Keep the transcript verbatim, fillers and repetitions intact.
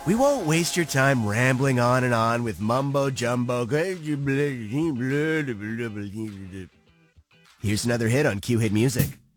We won't waste your time rambling on and on with mumbo jumbo. Here's another hit on Q Hit Music.